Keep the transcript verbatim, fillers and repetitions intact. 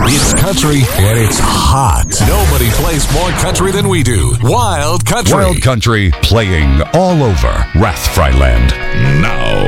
It's country and it's hot. Nobody plays more country than we do. Wild Country. Wild Country playing all over Rathfryland now.